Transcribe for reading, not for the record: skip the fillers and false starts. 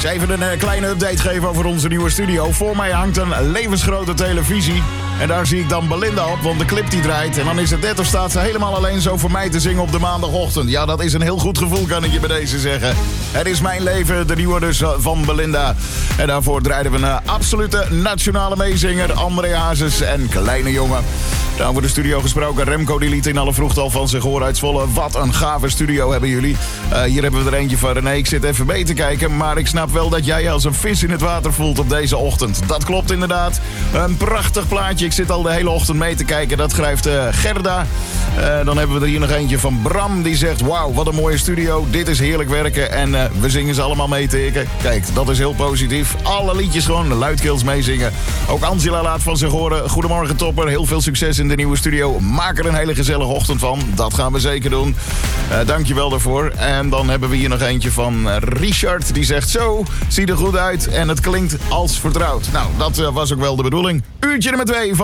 eens even een kleine update geven over onze nieuwe studio. Voor mij hangt een levensgrote televisie. En daar zie ik dan Belinda op, want de clip die draait. En dan is het net of staat ze helemaal alleen zo voor mij te zingen op de maandagochtend. Ja, dat is een heel goed gevoel, kan ik je bij deze zeggen. Het is mijn leven, de nieuwe dus van Belinda. En daarvoor draaiden we een absolute nationale meezinger, André Hazes en Kleine Jongen. Nou, voor de studio gesproken, Remco die liet in alle vroegte al van zich horen uit Zwolle. Wat een gave studio hebben jullie. Hier hebben we er eentje van René. Ik zit even mee te kijken, maar ik snap wel dat jij je als een vis in het water voelt op deze ochtend. Dat klopt inderdaad. Een prachtig plaatje. Ik zit al de hele ochtend mee te kijken. Dat schrijft Gerda. Dan hebben we er hier nog eentje van Bram. Die zegt, wauw, wat een mooie studio. Dit is heerlijk werken. En we zingen ze allemaal mee te hikken. Kijk, dat is heel positief. Alle liedjes gewoon luidkeels meezingen. Ook Angela laat van zich horen. Goedemorgen topper. Heel veel succes in de nieuwe studio. Maak er een hele gezellige ochtend van. Dat gaan we zeker doen. Dankjewel daarvoor. En dan hebben we hier nog eentje van Richard. Die zegt, zo, ziet er goed uit. En het klinkt als vertrouwd. Nou, dat was ook wel de bedoeling. Uurtje nummer 2 van